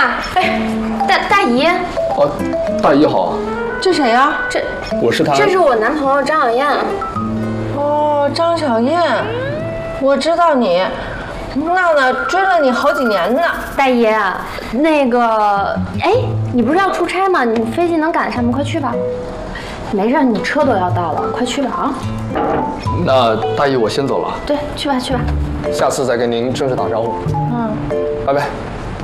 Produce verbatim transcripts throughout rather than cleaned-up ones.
呀，哎，大大姨。 哦，大姨好。 这谁呀？ 这我是他。 这是我男朋友张小燕。 哦，张小燕，我知道你，娜娜追了你好几年呢。 大姨，那个，哎，你不是要出差吗？你飞机能赶上吗？快去吧。没事，你车都要到了，快去吧啊。 那大姨，我先走了。 对，去吧去吧。 下次再跟您正式打招呼。 嗯， 拜拜。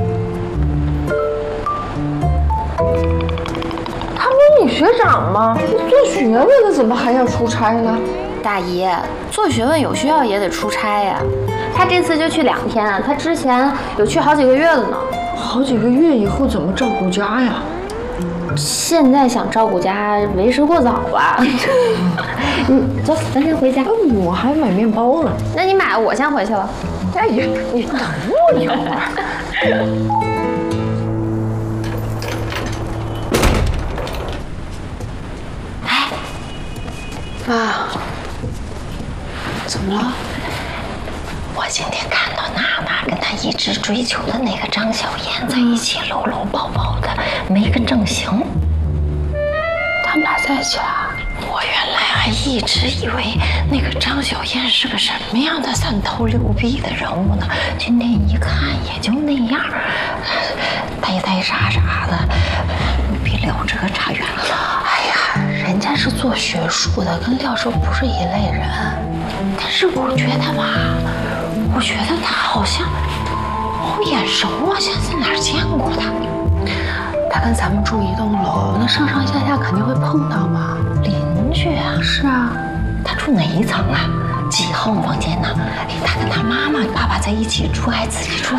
他不是你学长吗？做学问的怎么还要出差呢？ 大姨，做学问有需要也得出差呀。他这次就去两天，他之前有去好几个月了呢。 好几个月以后怎么照顾家呀？ 现在想照顾家为时过早吧。你走，咱先回家。 嗯，我还买面包呢。 那你买，我先回去了。 哎呀，你等我一会儿。 哎， 爸，怎么了？ 我今天看到娜娜跟她一直追求的那个张小燕在一起搂搂抱抱的，没个正形。 他们俩在一起了。 我原来还一直以为那个张小燕是个什么样的三头六臂的人物呢，今天一看也就那样，呆呆傻傻的，比廖哲差远了。哎呀，人家是做学术的，跟廖哲不是一类人。但是我觉得吧，我觉得他好像好眼熟啊，像在哪儿见过他。他跟咱们住一栋楼，那上上下下肯定会碰到吧？邻居啊。是啊。他住哪一层啊？几号房间呢？他跟他妈妈、爸爸在一起住，还自己住